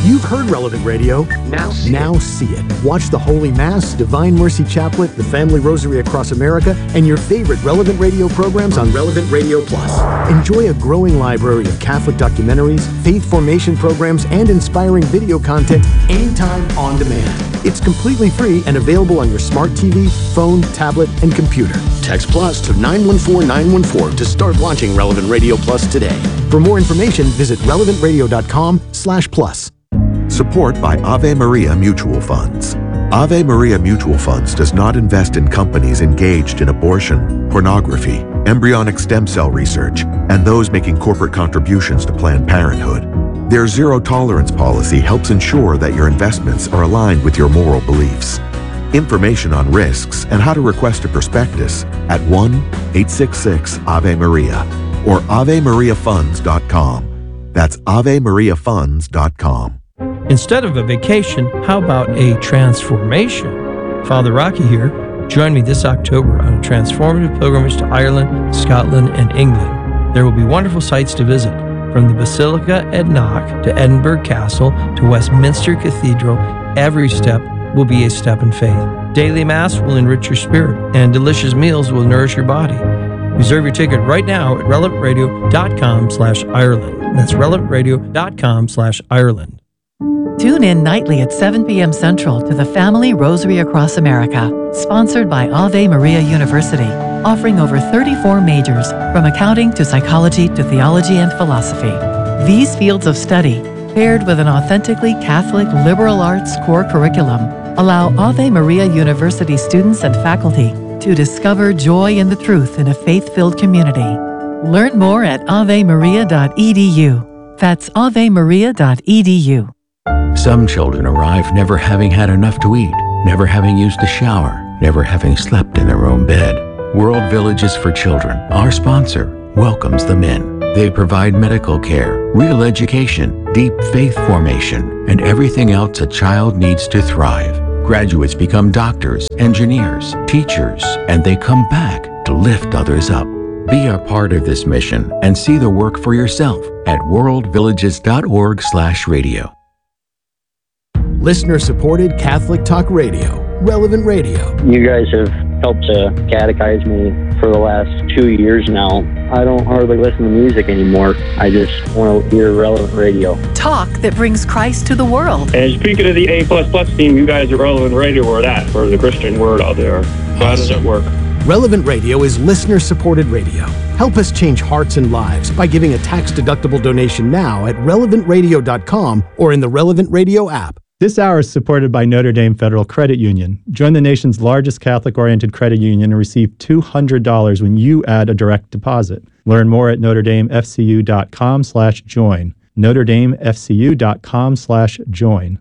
You've heard Relevant Radio. Now see it. Watch the Holy Mass, Divine Mercy Chaplet, the Family Rosary Across America, and your favorite Relevant Radio programs on Relevant Radio Plus. Enjoy a growing library of Catholic documentaries, faith formation programs, and inspiring video content anytime on demand. It's completely free and available on your smart TV, phone, tablet, and computer. Text Plus to 914-914 to start watching Relevant Radio Plus today. For more information, visit relevantradio.com/plus. Support by Ave Maria Mutual Funds. Ave Maria Mutual Funds does not invest in companies engaged in abortion, pornography, embryonic stem cell research, and those making corporate contributions to Planned Parenthood. Their zero-tolerance policy helps ensure that your investments are aligned with your moral beliefs. Information on risks and how to request a prospectus at 1-866-AVE-MARIA or AveMariaFunds.com. That's AveMariaFunds.com. Instead of a vacation, how about a transformation? Father Rocky here. Join me this October on a transformative pilgrimage to Ireland, Scotland, and England. There will be wonderful sights to visit, from the Basilica at Knock to Edinburgh Castle to Westminster Cathedral. Every step will be a step in faith. Daily Mass will enrich your spirit, and delicious meals will nourish your body. Reserve your ticket right now at relevantradio.com/Ireland. That's relevantradio.com/Ireland. Tune in nightly at 7 p.m. Central to the Family Rosary Across America, sponsored by Ave Maria University, offering over 34 majors, from accounting to psychology to theology and philosophy. These fields of study, paired with an authentically Catholic liberal arts core curriculum, allow Ave Maria University students and faculty to discover joy in the truth in a faith-filled community. Learn more at avemaria.edu. That's avemaria.edu. Some children arrive never having had enough to eat, never having used a shower, never having slept in their own bed. World Villages for Children, our sponsor, welcomes them in. They provide medical care, real education, deep faith formation, and everything else a child needs to thrive. Graduates become doctors, engineers, teachers, and they come back to lift others up. Be a part of this mission and see the work for yourself at worldvillages.org/radio. Listener-supported Catholic Talk Radio, Relevant Radio. You guys have helped to catechize me for the last 2 years now. I don't hardly listen to music anymore. I just want to hear Relevant Radio. Talk that brings Christ to the world. And speaking of the A++ team, you guys at Relevant Radio are that for the Christian word out there. How does it work? Relevant Radio is listener-supported radio. Help us change hearts and lives by giving a tax-deductible donation now at relevantradio.com or in the Relevant Radio app. This hour is supported by Notre Dame Federal Credit Union. Join the nation's largest Catholic-oriented credit union and receive $200 when you add a direct deposit. Learn more at NotreDameFCU.com/join. NotreDameFCU.com/join.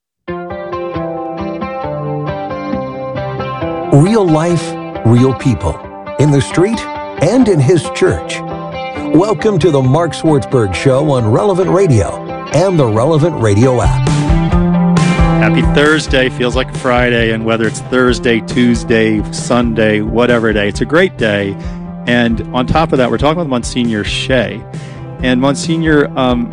Real life, real people, in the street and in his church. Welcome to the Mark Swartzberg Show on Relevant Radio and the Relevant Radio app. Happy Thursday. Feels like Friday, and whether it's Thursday, Tuesday, Sunday, whatever day, it's a great day. And on top of that, we're talking with Monsignor Shea. And Monsignor,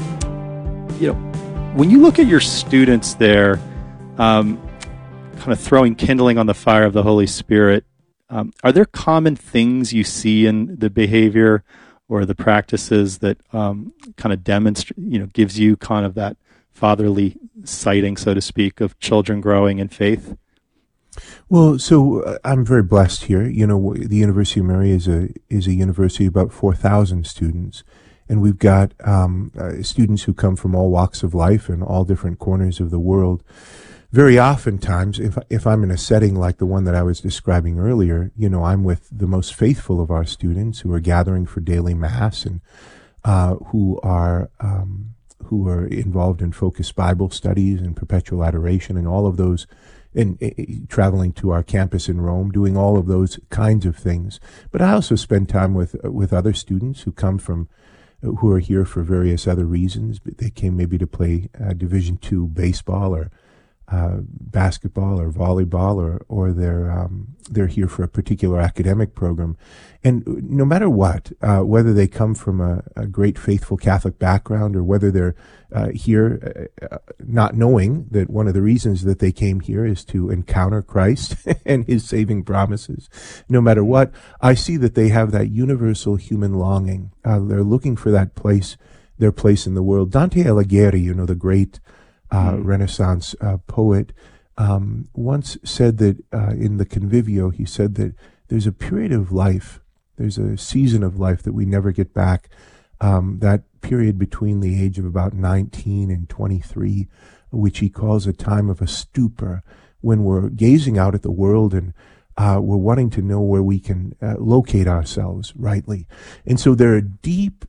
when you look at your students there, kind of throwing kindling on the fire of the Holy Spirit, are there common things you see in the behavior or the practices that kind of demonstrate, gives you kind of that fatherly sighting, so to speak, of children growing in faith? Well, so I'm very blessed here. The University of Mary is a university of about 4,000 students, and we've got students who come from all walks of life and all different corners of the world. Very oftentimes, if I'm in a setting like the one that I was describing earlier, I'm with the most faithful of our students who are gathering for daily Mass and who are involved in focused Bible studies and perpetual adoration and all of those, and traveling to our campus in Rome, doing all of those kinds of things. But I also spend time with other students who are here for various other reasons. They came maybe to play Division II baseball or basketball or volleyball, or they're here for a particular academic program. And no matter what, whether they come from a great faithful Catholic background or whether they're here not knowing that one of the reasons that they came here is to encounter Christ and his saving promises, no matter what, I see that they have that universal human longing. They're looking for that place, their place in the world. Dante Alighieri, the great Renaissance poet, once said that in the Convivio, he said that there's a period of life, there's a season of life that we never get back, that period between the age of about 19 and 23, which he calls a time of a stupor, when we're gazing out at the world and we're wanting to know where we can locate ourselves rightly. And so there are deep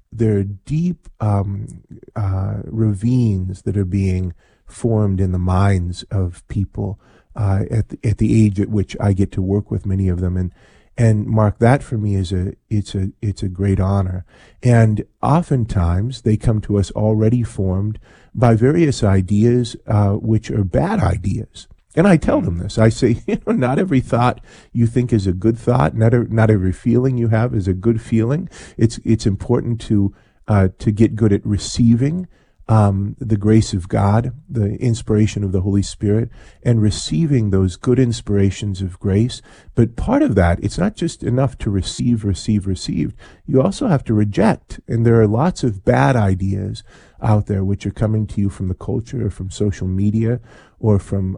ravines that are being formed in the minds of people at the age at which I get to work with many of them. And Mark, that for me is it's a great honor. And oftentimes they come to us already formed by various ideas which are bad ideas. And I tell them this. I say, not every thought you think is a good thought. Not every feeling you have is a good feeling. It's important to get good at receiving the grace of God, the inspiration of the Holy Spirit, and receiving those good inspirations of grace. But part of that, it's not just enough to receive. You also have to reject. And there are lots of bad ideas out there which are coming to you from the culture or from social media or from,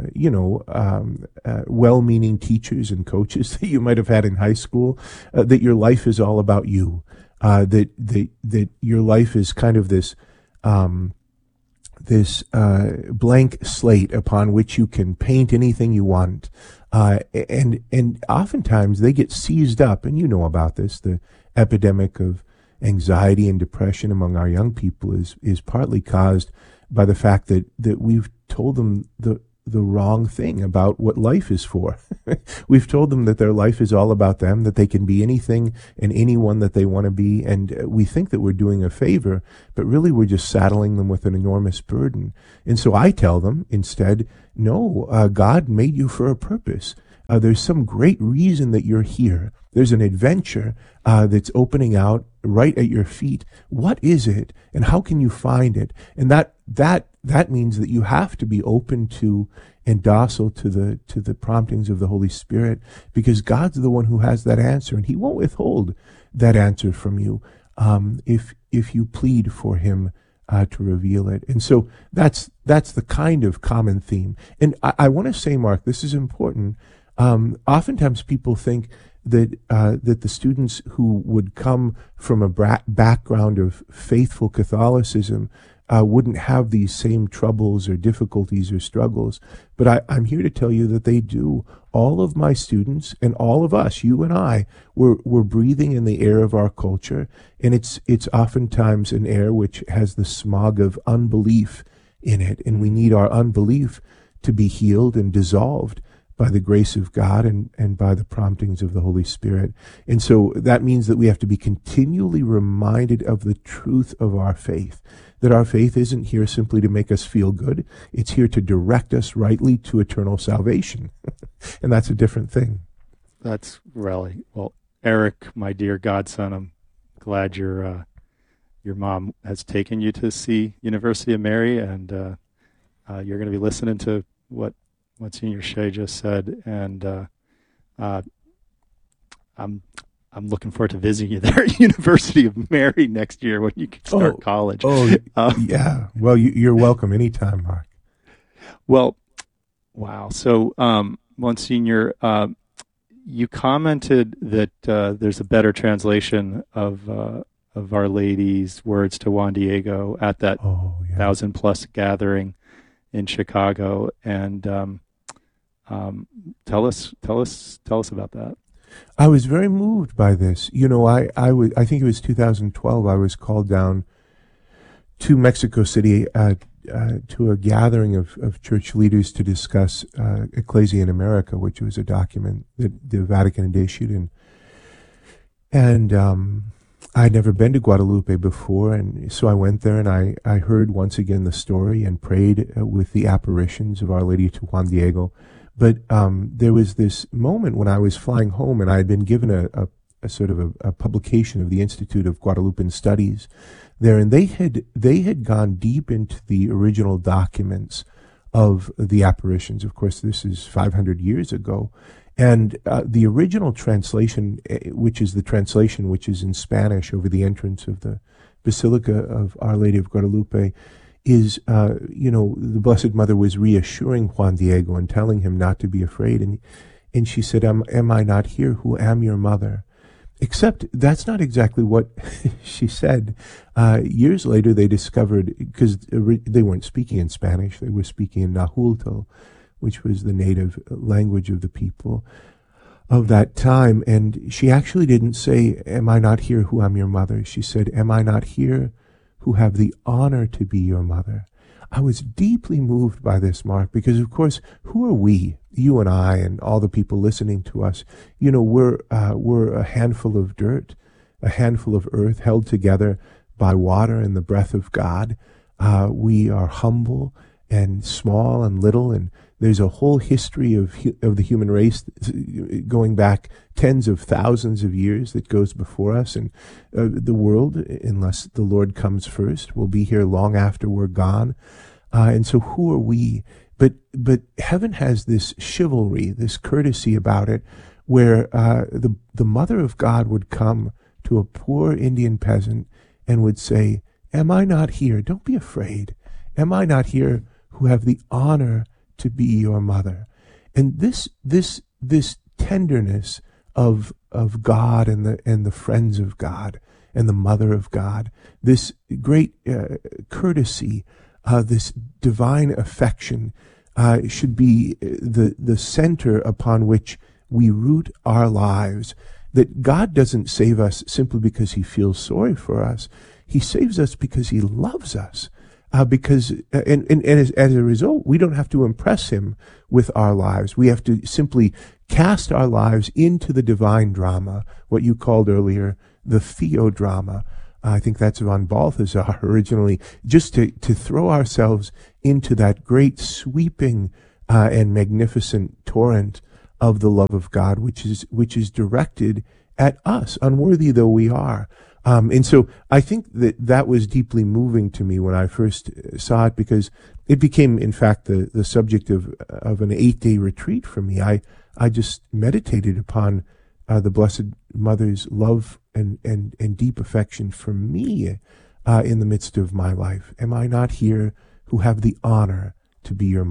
well-meaning teachers and coaches that you might have had in high school, that your life is all about you, that your life is kind of this blank slate upon which you can paint anything you want. And oftentimes they get seized up, and you know about this, the epidemic of anxiety and depression among our young people is partly caused by the fact that we've told them the wrong thing about what life is for. We've told them that their life is all about them, that they can be anything and anyone that they want to be, and we think that we're doing a favor, but really we're just saddling them with an enormous burden. And so I tell them instead, no, God made you for a purpose. There's some great reason that you're here. There's an adventure that's opening out right at your feet. What is it, and how can you find it? And that means that you have to be open to and docile to the promptings of the Holy Spirit, because God's the one who has that answer, and He won't withhold that answer from you if you plead for Him to reveal it. And so that's the kind of common theme. And I want to say, Mark, this is important. Oftentimes people think that the students who would come from a background of faithful Catholicism wouldn't have these same troubles or difficulties or struggles. But I'm here to tell you that they do. All of my students and all of us, you and I, we're breathing in the air of our culture, and it's oftentimes an air which has the smog of unbelief in it, and we need our unbelief to be healed and dissolved by the grace of God and by the promptings of the Holy Spirit. And so that means that we have to be continually reminded of the truth of our faith, that our faith isn't here simply to make us feel good. It's here to direct us rightly to eternal salvation. And that's a different thing. That's really, well, Eric, my dear godson, I'm glad your mom has taken you to see University of Mary, and you're going to be listening to what Monsignor Shea just said, and I'm looking forward to visiting you there at University of Mary next year when you can start college. Yeah. Well, you're welcome anytime, Mark. Well, wow. So, Monsignor, you commented that there's a better translation of Our Lady's words to Juan Diego at that 1,000+ gathering in Chicago, and tell us about that. I was very moved by this. I think it was 2012. I was called down to Mexico City to a gathering of church leaders to discuss Ecclesia in America, which was a document that the Vatican had issued, and I'd never been to Guadalupe before, and so I went there and I heard once again the story and prayed with the apparitions of Our Lady to Juan Diego. But there was this moment when I was flying home, and I had been given a sort of a publication of the Institute of Guadalupan Studies there, and they had gone deep into the original documents of the apparitions. Of course, this is 500 years ago. And the original translation, which is the translation which is in Spanish over the entrance of the Basilica of Our Lady of Guadalupe, is, the Blessed Mother was reassuring Juan Diego and telling him not to be afraid. And she said, am I not here who am your mother? Except that's not exactly what she said. Years later, they discovered, because they weren't speaking in Spanish, they were speaking in Nahuatl, which was the native language of the people of that time. And she actually didn't say, am I not here who am your mother? She said, am I not here who have the honor to be your mother? I was deeply moved by this, Mark, because, of course, who are we, you and I and all the people listening to us? We're a handful of dirt, a handful of earth held together by water and the breath of God. We are humble and small and little, and there's a whole history of the human race going back tens of thousands of years that goes before us, and the world, unless the Lord comes first, will be here long after we're gone. And so who are we? But heaven has this chivalry, this courtesy about it, where the Mother of God would come to a poor Indian peasant and would say, am I not here? Don't be afraid. Am I not here who have the honor to be your mother? And this tenderness of God and the friends of God and the Mother of God, this great courtesy, this divine affection, should be the center upon which we root our lives. That God doesn't save us simply because he feels sorry for us. He saves us because he loves us. Because as a result, we don't have to impress him with our lives. We have to simply cast our lives into the divine drama, what you called earlier the theodrama. I think that's von Balthasar originally, just to throw ourselves into that great sweeping and magnificent torrent of the love of God, which is directed at us, unworthy though we are. And so I think that was deeply moving to me when I first saw it, because it became, in fact, the subject of an 8-day retreat for me. I just meditated upon the Blessed Mother's love and deep affection for me in the midst of my life. Am I not here who have the honor to be your